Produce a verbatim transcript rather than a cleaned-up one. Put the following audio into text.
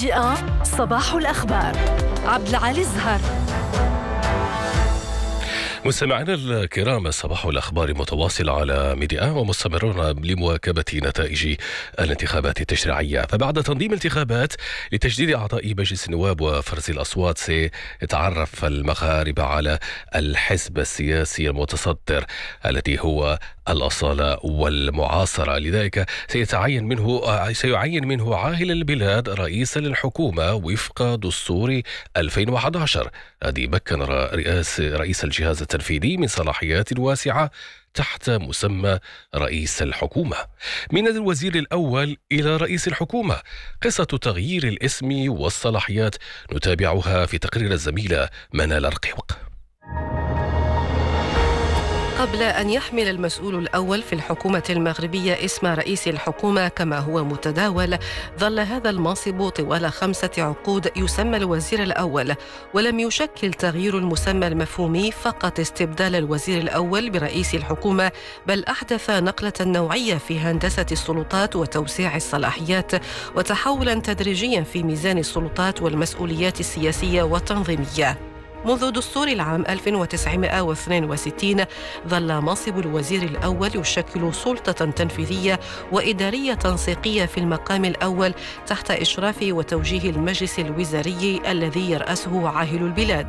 ميديا صباح الأخبار. عبد العالي الزهر. مستمعينا الكرام، صباح الأخبار متواصل على ميديا ومستمرون لمواكبة نتائج الانتخابات التشريعية. فبعد تنظيم انتخابات لتجديد أعضاء مجلس النواب وفرز الأصوات، سيتعرف المغاربة على الحزب السياسي المتصدر الذي هو الأصالة والمعاصرة. لذلك سيتعين منه سيعين منه عاهل البلاد رئيسا للحكومة وفق دستور ألفين وأحد عشر. هذه مكن رئيس رئيس الجهاز التنفيذي من صلاحيات واسعة تحت مسمى رئيس الحكومة، من الوزير الأول إلى رئيس الحكومة. قصة تغيير الاسم والصلاحيات نتابعها في تقرير الزميلة منال الرقيق. قبل أن يحمل المسؤول الأول في الحكومة المغربية اسم رئيس الحكومة كما هو متداول، ظل هذا المنصب طوال خمسة عقود يسمى الوزير الأول، ولم يشكل تغيير المسمى المفهومي فقط استبدال الوزير الأول برئيس الحكومة، بل أحدث نقلة نوعية في هندسة السلطات وتوسيع الصلاحيات، وتحولا تدريجيا في ميزان السلطات والمسؤوليات السياسية والتنظيمية. منذ دستور العام ألف وتسعمائة واثنين وستين ظل منصب الوزير الأول يشكل سلطة تنفيذية وإدارية تنسيقية في المقام الأول تحت إشراف وتوجيه المجلس الوزاري الذي يرأسه عاهل البلاد.